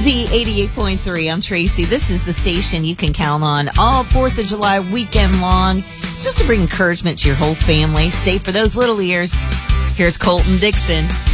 Z88.3. I'm Tracy. This is the station you can count on all 4th of July weekend long, just to bring encouragement to your whole family. Safe for those little ears. Here's Colton Dixon.